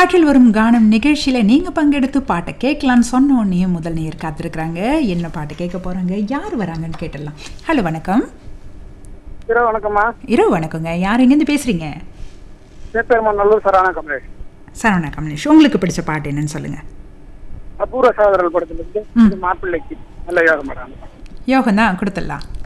காற்றில் வரும் கானம் நிகழ்ச்சியில நீங்க பங்கெடுத்து பாட்டை கேட்கலான்னு சொன்ன உடனே முதல் நேயர் காத்திருக்கிறாங்க. என்ன பாட்டு கேட்க போறாங்க, யார் வராங்கன்னு கேட்டுடலாம். ஹலோ வணக்கம். இரவு வணக்கம்மா. இரவு வணக்கங்க. யார் எங்கேருந்து பேசுறீங்க? நல்லூர் சரவணா கமலேஷ். சரவணா கமலேஷ், உங்களுக்கு பிடிச்ச பாட்டு என்னன்னு சொல்லுங்க. அபூர்வ சகோதரர்கள் படத்துல இருந்து மாப்பிள்ளைக்கு நல்ல யோகம். யோகம் தான் கொடுத்துடலாம்.